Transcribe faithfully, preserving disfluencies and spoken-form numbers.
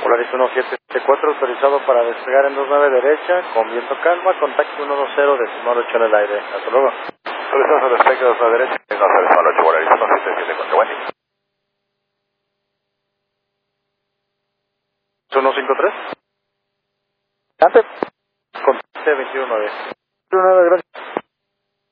Polaris uno siete siete cuatro, autorizado para despegar en dos nueve derecha, con viento calma, contacto uno dos cero, decimal ocho en el aire. Hasta luego. Autorizado para despegue dos nueve derecha, no decimal ocho, Polaris uno siete siete cuatro, buen día. uno cinco tres. Ante. Contacto veintiuno nueve. veintiuno nueve, gracias.